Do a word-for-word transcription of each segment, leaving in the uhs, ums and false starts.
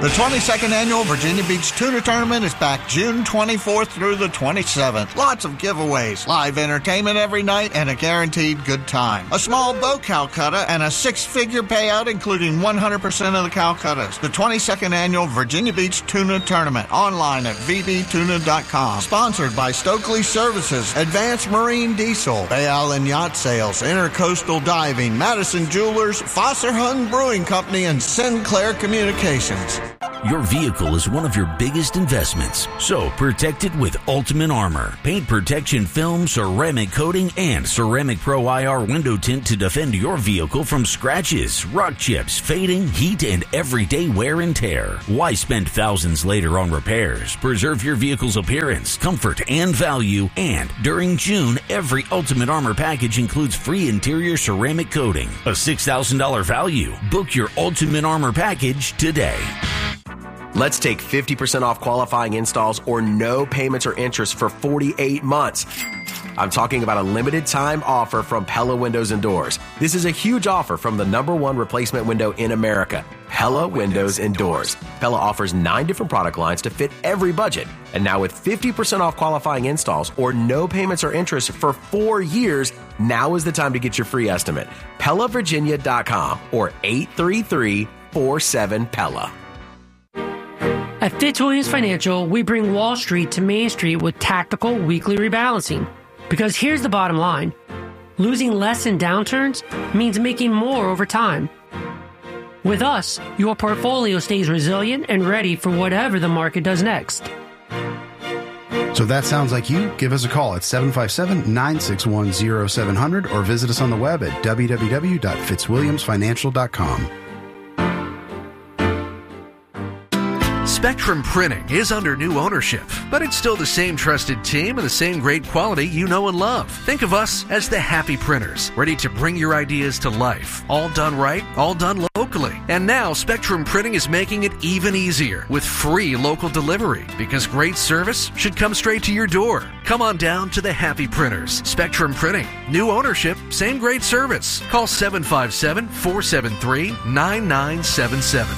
The twenty-second Annual Virginia Beach Tuna Tournament is back June twenty-fourth through the twenty-seventh. Lots of giveaways, live entertainment every night, and a guaranteed good time. A small bow Calcutta and a six-figure payout, including one hundred percent of the Calcuttas. The twenty-second Annual Virginia Beach Tuna Tournament, online at v b tuna dot com. Sponsored by Stokely Services, Advanced Marine Diesel, Bay Island Yacht Sales, Intercoastal Diving, Madison Jewelers, Foster-Hung Brewing Company, and Sinclair Communications. Your vehicle is one of your biggest investments, so protect it with Ultimate Armor. Paint protection film, ceramic coating, and Ceramic Pro I R window tint to defend your vehicle from scratches, rock chips, fading, heat, and everyday wear and tear. Why spend thousands later on repairs? Preserve your vehicle's appearance, comfort, and value. And during June, every Ultimate Armor package includes free interior ceramic coating, a six thousand dollars value. Book your Ultimate Armor package today. Let's take fifty percent off qualifying installs or no payments or interest for forty-eight months. I'm talking about a limited time offer from Pella Windows and Doors. This is a huge offer from the number one replacement window in America, Pella Windows and Doors. Pella offers nine different product lines to fit every budget. And now with fifty percent off qualifying installs or no payments or interest for four years, now is the time to get your free estimate. Pella Virginia dot com or eight three three, four seven, Pella. At Fitzwilliams Financial, we bring Wall Street to Main Street with tactical weekly rebalancing. Because here's the bottom line. Losing less in downturns means making more over time. With us, your portfolio stays resilient and ready for whatever the market does next. So if that sounds like you, give us a call at seven five seven, nine six one, zero seven zero zero or visit us on the web at w w w dot fitzwilliams financial dot com. Spectrum Printing is under new ownership, but it's still the same trusted team and the same great quality you know and love. Think of us as the happy printers, ready to bring your ideas to life. All done right, all done locally. And now Spectrum Printing is making it even easier with free local delivery, because great service should come straight to your door. Come on down to the happy printers. Spectrum Printing. New ownership, same great service. Call seven five seven, four seven three, nine nine seven seven.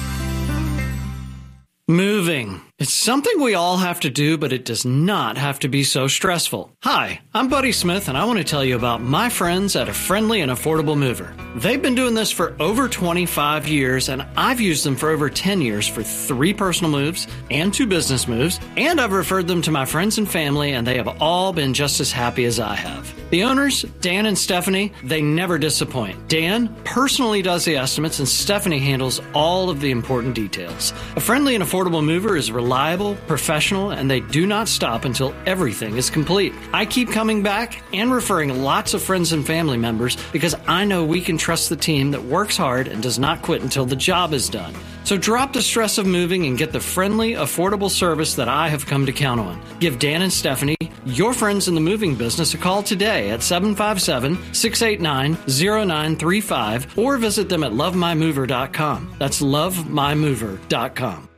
Moving. It's something we all have to do, but it does not have to be so stressful. Hi, I'm Buddy Smith, and I want to tell you about my friends at A Friendly and Affordable Mover. They've been doing this for over twenty-five years, and I've used them for over ten years for three personal moves and two business moves, and I've referred them to my friends and family, and they have all been just as happy as I have. The owners, Dan and Stephanie, they never disappoint. Dan personally does the estimates, and Stephanie handles all of the important details. A Friendly and Affordable Mover is reliable, professional, and they do not stop until everything is complete. I keep coming back and referring lots of friends and family members because I know we can trust the team that works hard and does not quit until the job is done. So drop the stress of moving and get the friendly, affordable service that I have come to count on. Give Dan and Stephanie, your friends in the moving business, a call today at seven five seven, six eight nine, zero nine three five or visit them at love my mover dot com. That's love my mover dot com.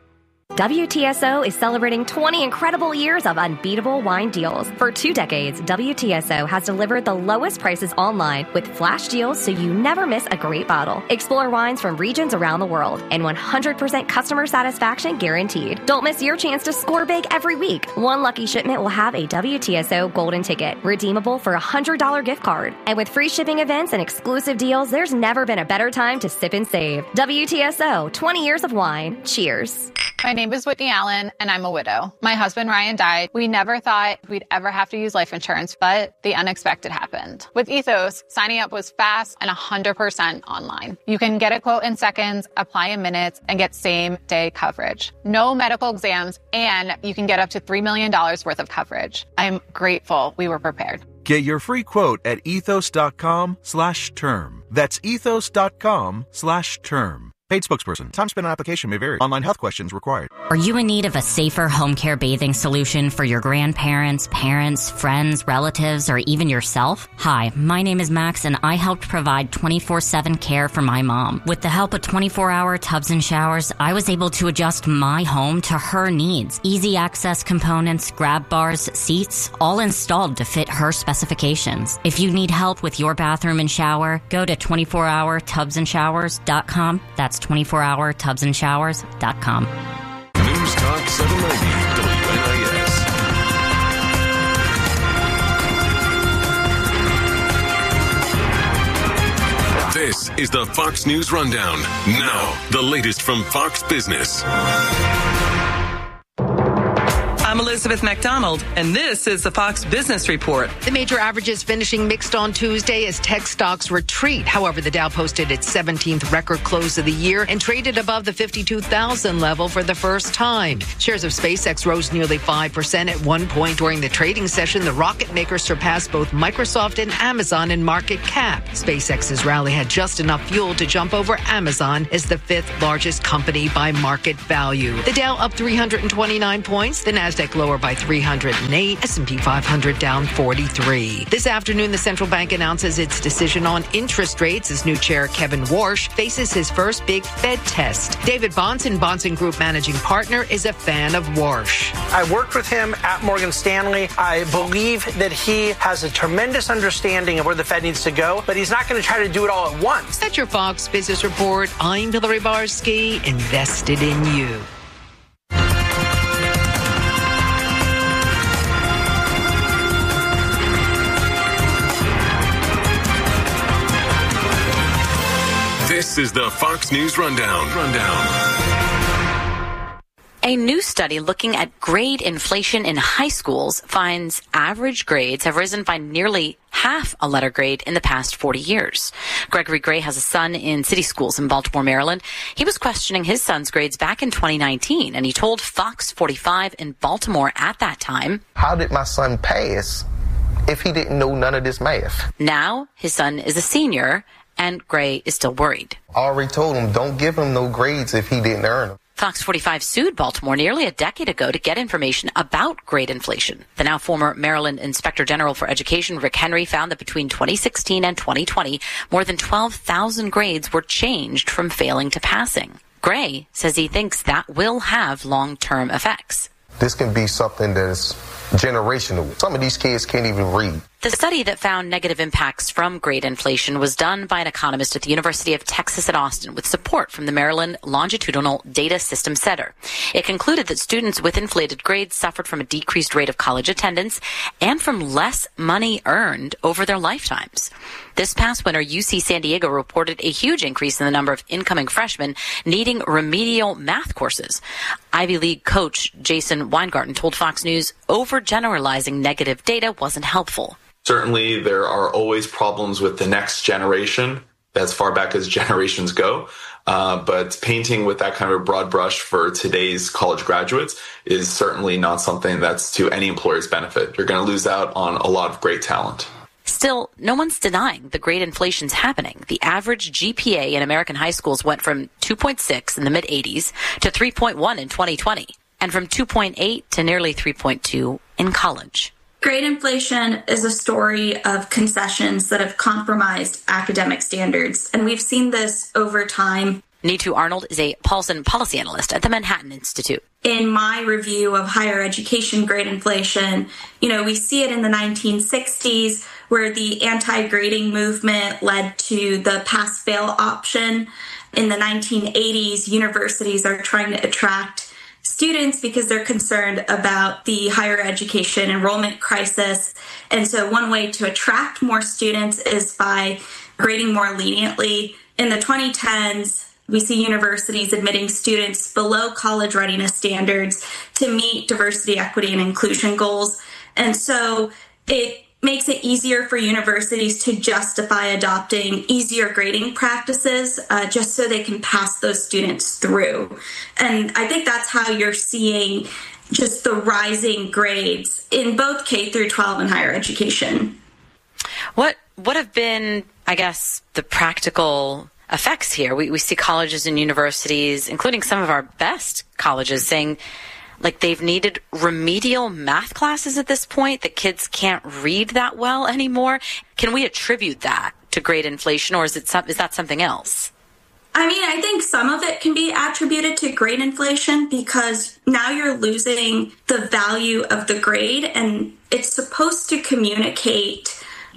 W T S O is celebrating twenty incredible years of unbeatable wine deals. For two decades, W T S O has delivered the lowest prices online with flash deals so you never miss a great bottle. Explore wines from regions around the world and one hundred percent customer satisfaction guaranteed. Don't miss your chance to score big every week. One lucky shipment will have a W T S O golden ticket, redeemable for a one hundred dollars gift card. And with free shipping events and exclusive deals, there's never been a better time to sip and save. W T S O, twenty years of wine. Cheers. My name is Whitney Allen, and I'm a widow. My husband, Ryan, died. We never thought we'd ever have to use life insurance, but the unexpected happened. With Ethos, signing up was fast and one hundred percent online. You can get a quote in seconds, apply in minutes, and get same-day coverage. No medical exams, and you can get up to three million dollars worth of coverage. I'm grateful we were prepared. Get your free quote at ethos.com slash term. That's ethos.com slash term. Paid spokesperson. Time spent on application may vary. Online health questions required. Are you in need of a safer home care bathing solution for your grandparents, parents, friends, relatives, or even yourself? Hi, my name is Max, and I helped provide twenty-four seven care for my mom. With the help of twenty-four hour tubs and showers, I was able to adjust my home to her needs. Easy access components, grab bars, seats, all installed to fit her specifications. If you need help with your bathroom and shower, go to twenty-four hour tubs and showers dot com. That's twenty-four hour tubs and showers dot com. This is the Fox News Rundown. Now, the latest from Fox Business. I'm Elizabeth McDonald, and this is the Fox Business Report. The major averages finishing mixed on Tuesday as tech stocks retreat. However, the Dow posted its seventeenth record close of the year and traded above the fifty-two thousand level for the first time. Shares of SpaceX rose nearly five percent at one point during the trading session. The rocket maker surpassed both Microsoft and Amazon in market cap. SpaceX's rally had just enough fuel to jump over Amazon as the fifth largest company by market value. The Dow up three hundred twenty-nine points. The Nasdaq lower by three hundred eight, S and P five hundred down forty-three. This afternoon, the central bank announces its decision on interest rates as new chair Kevin Warsh faces his first big Fed test. David Bahnsen, Bahnsen Group managing partner, is a fan of Warsh. I worked with him at Morgan Stanley. I believe that he has a tremendous understanding of where the Fed needs to go, but he's not going to try to do it all at once. That's your Fox Business Report. I'm Hillary Barsky, invested in you. This is the Fox News Rundown. Rundown. A new study looking at grade inflation in high schools finds average grades have risen by nearly half a letter grade in the past forty years. Gregory Gray has a son in city schools in Baltimore, Maryland. He was questioning his son's grades back in twenty nineteen, and he told Fox forty-five in Baltimore at that time, "How did my son pass if he didn't know none of this math?" Now his son is a senior, and Gray is still worried. I already told him, don't give him no grades if he didn't earn them. Fox forty-five sued Baltimore nearly a decade ago to get information about grade inflation. The now former Maryland Inspector General for Education, Rick Henry, found that between twenty sixteen and twenty twenty, more than twelve thousand grades were changed from failing to passing. Gray says he thinks that will have long-term effects. This can be something that is generational. Some of these kids can't even read. The study that found negative impacts from grade inflation was done by an economist at the University of Texas at Austin with support from the Maryland Longitudinal Data System Center. It concluded that students with inflated grades suffered from a decreased rate of college attendance and from less money earned over their lifetimes. This past winter, U C San Diego reported a huge increase in the number of incoming freshmen needing remedial math courses. Ivy League coach Jason Weingarten told Fox News overgeneralizing negative data wasn't helpful. Certainly, there are always problems with the next generation, as far back as generations go. Uh, but painting with that kind of a broad brush for today's college graduates is certainly not something that's to any employer's benefit. You're going to lose out on a lot of great talent. Still, no one's denying the grade inflation's happening. The average G P A in American high schools went from two point six in the mid-eighties to three point one in twenty twenty, and from two point eight to nearly three point two in college. Grade inflation is a story of concessions that have compromised academic standards, and we've seen this over time. Neetu Arnold is a Paulson policy analyst at the Manhattan Institute. In my review of higher education grade inflation, you know, we see it in the nineteen sixties where the anti-grading movement led to the pass-fail option. In the nineteen eighties, universities are trying to attract students because they're concerned about the higher education enrollment crisis. And so one way to attract more students is by grading more leniently. In the twenty tens, we see universities admitting students below college readiness standards to meet diversity, equity, and inclusion goals. And so it makes it easier for universities to justify adopting easier grading practices uh, just so they can pass those students through. And I think that's how you're seeing just the rising grades in both K through twelve and higher education. What what have been, I guess, the practical effects here? We, we see colleges and universities, including some of our best colleges, saying like they've needed remedial math classes at this point, that kids can't read that well anymore. Can we attribute that to grade inflation, or is it some, is that something else? I mean, I think some of it can be attributed to grade inflation because now you're losing the value of the grade, and it's supposed to communicate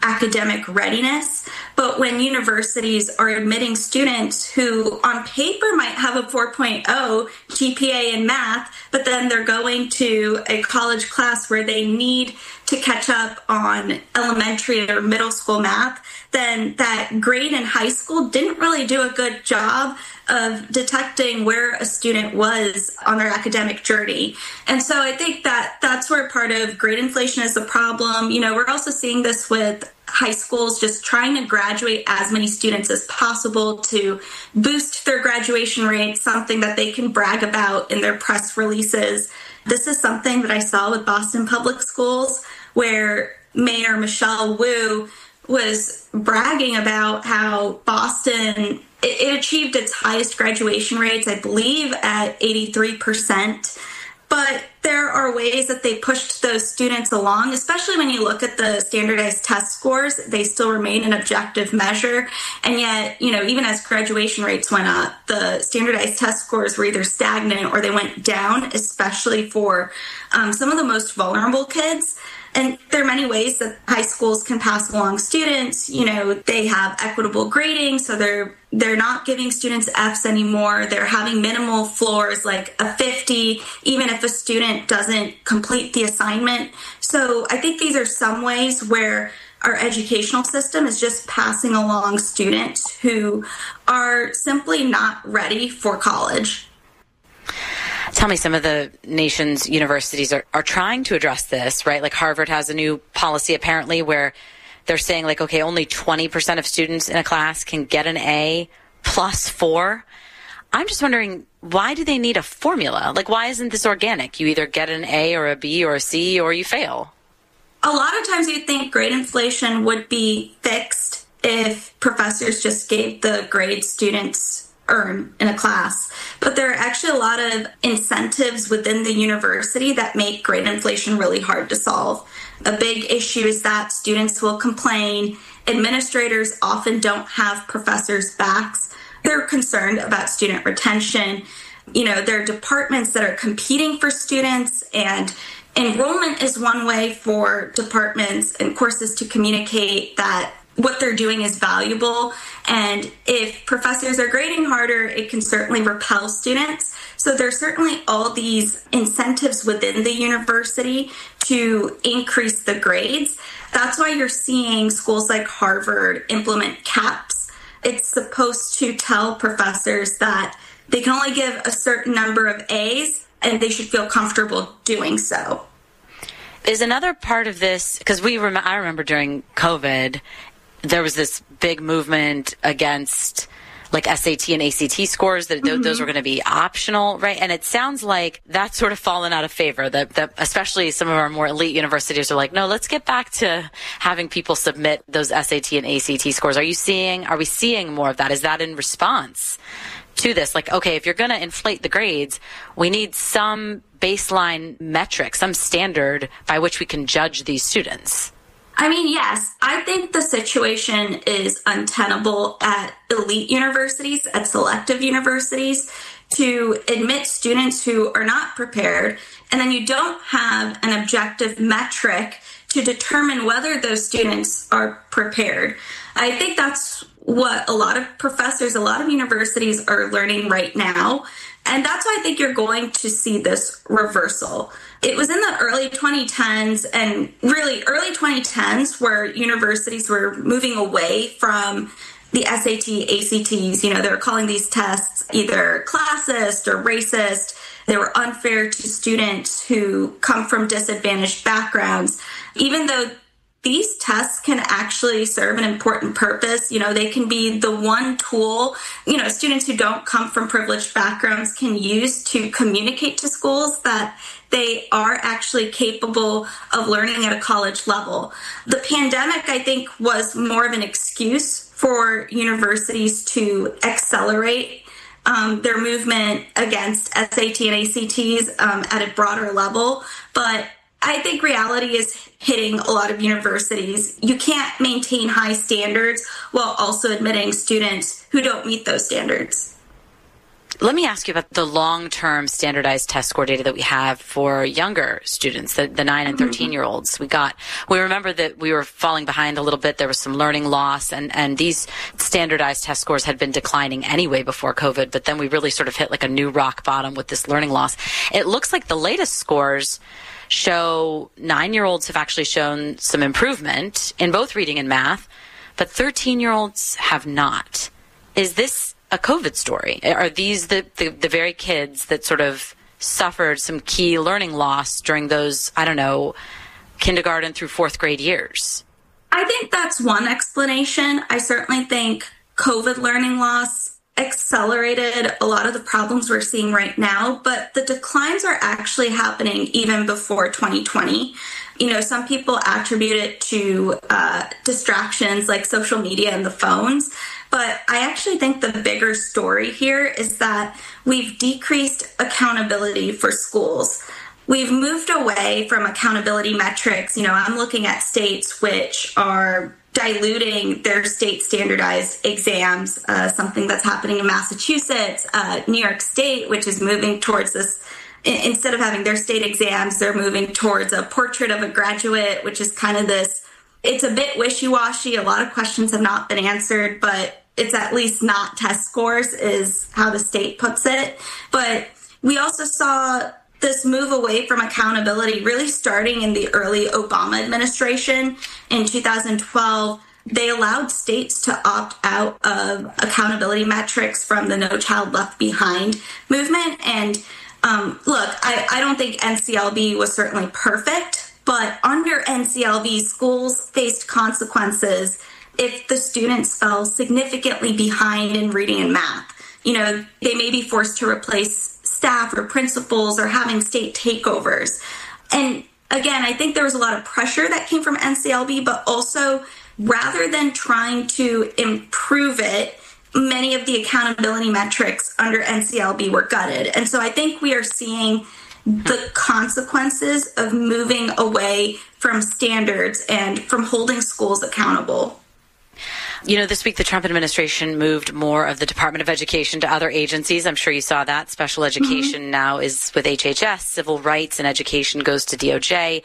academic readiness. But when universities are admitting students who on paper might have a four point oh G P A in math, but then they're going to a college class where they need to catch up on elementary or middle school math, then that grade in high school didn't really do a good job of detecting where a student was on their academic journey. And so I think that that's where part of grade inflation is a problem. You know, we're also seeing this with high schools just trying to graduate as many students as possible to boost their graduation rates, something that they can brag about in their press releases. This is something that I saw with Boston Public Schools, where Mayor Michelle Wu was bragging about how Boston, it, it achieved its highest graduation rates, I believe, at eighty-three percent. But there are ways that they pushed those students along, especially when you look at the standardized test scores. They still remain an objective measure. And yet, you know, even as graduation rates went up, the standardized test scores were either stagnant or they went down, especially for um, some of the most vulnerable kids. And there are many ways that high schools can pass along students. You know, they have equitable grading, so they're they're not giving students Fs anymore. They're having minimal floors like a fifty, even if a student doesn't complete the assignment. So I think these are some ways where our educational system is just passing along students who are simply not ready for college. Tell me, some of the nation's universities are, are trying to address this, right? Like Harvard has a new policy apparently where they're saying like, okay, only twenty percent of students in a class can get an A plus four. I'm just wondering, why do they need a formula? Like, why isn't this organic? You either get an A or a B or a C or you fail. A lot of times you'd think grade inflation would be fixed if professors just gave the grades students earn in a class. But there are actually a lot of incentives within the university that make grade inflation really hard to solve. A big issue is that students will complain. Administrators often don't have professors' backs. They're concerned about student retention. You know, there are departments that are competing for students, and enrollment is one way for departments and courses to communicate that what they're doing is valuable. And if professors are grading harder, it can certainly repel students. So there's certainly all these incentives within the university to increase the grades. That's why you're seeing schools like Harvard implement caps. It's supposed to tell professors that they can only give a certain number of A's and they should feel comfortable doing so. Is another part of this, because we rem- I remember during COVID, there was this big movement against like S A T and A C T scores, that th- mm-hmm. those were going to be optional, right? And it sounds like that's sort of fallen out of favor, that, that especially some of our more elite universities are like, no, let's get back to having people submit those S A T and A C T scores. Are you seeing, are we seeing more of that? Is that in response to this? Like, okay, if you're going to inflate the grades, we need some baseline metric, some standard by which we can judge these students. I mean, yes, I think the situation is untenable at elite universities, at selective universities, to admit students who are not prepared, and then you don't have an objective metric to determine whether those students are prepared. I think that's what a lot of professors, a lot of universities are learning right now. And that's why I think you're going to see this reversal. It was in the early twenty tens and really early twenty tens where universities were moving away from the S A T, A C Ts. You know, they were calling these tests either classist or racist. They were unfair to students who come from disadvantaged backgrounds, even though these tests can actually serve an important purpose. You know, they can be the one tool, you know, students who don't come from privileged backgrounds can use to communicate to schools that they are actually capable of learning at a college level. The pandemic, I think, was more of an excuse for universities to accelerate um, their movement against S A T and A C Ts um, at a broader level. But I think reality is hitting a lot of universities. You can't maintain high standards while also admitting students who don't meet those standards. Let me ask you about the long-term standardized test score data that we have for younger students, the, the nine and thirteen-year-olds. We got, we remember that we were falling behind a little bit. There was some learning loss, and, and these standardized test scores had been declining anyway before COVID, but then we really sort of hit like a new rock bottom with this learning loss. It looks like the latest scores show nine-year-olds have actually shown some improvement in both reading and math, but thirteen-year-olds have not. Is this a COVID story? Are these the, the, the very kids that sort of suffered some key learning loss during those, I don't know, kindergarten through fourth grade years? I think that's one explanation. I certainly think COVID learning loss accelerated a lot of the problems we're seeing right now, but the declines are actually happening even before twenty twenty. You know, some people attribute it to uh, distractions like social media and the phones. But I actually think the bigger story here is that we've decreased accountability for schools. We've moved away from accountability metrics. You know, I'm looking at states which are diluting their state standardized exams, uh, something that's happening in Massachusetts, uh, New York State, which is moving towards this. Instead of having their state exams, they're moving towards a portrait of a graduate, which is kind of this, it's a bit wishy-washy. A lot of questions have not been answered, but it's at least not test scores is how the state puts it. But we also saw this move away from accountability really starting in the early Obama administration. In two thousand twelve, they allowed states to opt out of accountability metrics from the No Child Left Behind movement. And um, look, I, I don't think N C L B was certainly perfect, but under N C L B, schools faced consequences if the students fell significantly behind in reading and math. You know, they may be forced to replace staff or principals or having state takeovers. And again, I think there was a lot of pressure that came from N C L B, but also rather than trying to improve it, many of the accountability metrics under N C L B were gutted. And so I think we are seeing the consequences of moving away from standards and from holding schools accountable. You know, this week the Trump administration moved more of the Department of Education to other agencies. I'm sure you saw that. Special education mm-hmm. now is with H H S. Civil rights and education goes to D O J.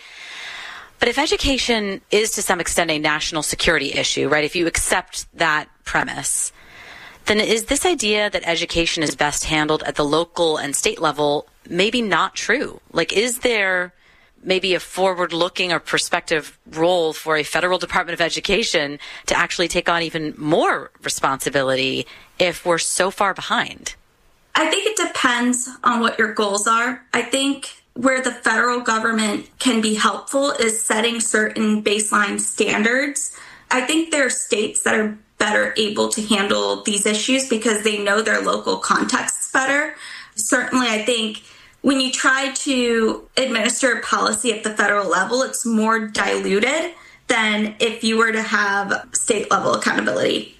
But if education is to some extent a national security issue, right, if you accept that premise, then is this idea that education is best handled at the local and state level maybe not true? Like, is there maybe a forward-looking or prospective role for a federal Department of Education to actually take on even more responsibility if we're so far behind? I think it depends on what your goals are. I think where the federal government can be helpful is setting certain baseline standards. I think there are states that are better able to handle these issues because they know their local contexts better. Certainly, I think when you try to administer policy at the federal level, it's more diluted than if you were to have state level accountability.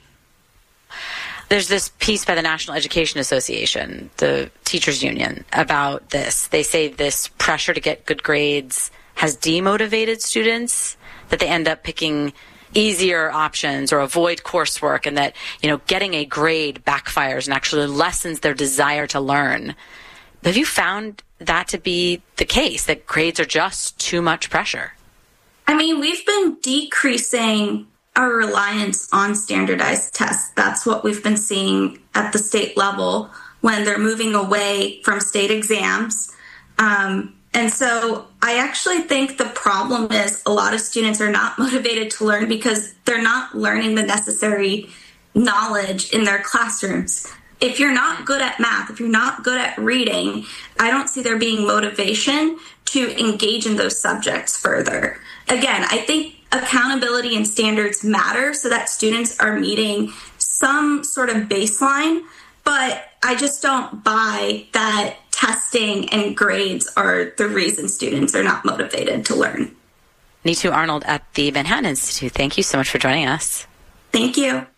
There's this piece by the National Education Association, the teachers union, about this. They say this pressure to get good grades has demotivated students, that they end up picking easier options or avoid coursework, and that, you know, getting a grade backfires and actually lessens their desire to learn. Have you found that to be the case, that grades are just too much pressure? I mean, we've been decreasing our reliance on standardized tests. That's what we've been seeing at the state level when they're moving away from state exams. Um, and so I actually think the problem is a lot of students are not motivated to learn because they're not learning the necessary knowledge in their classrooms. If you're not good at math, if you're not good at reading, I don't see there being motivation to engage in those subjects further. Again, I think accountability and standards matter so that students are meeting some sort of baseline, but I just don't buy that testing and grades are the reason students are not motivated to learn. Neetu Arnold at the Manhattan Institute, thank you so much for joining us. Thank you.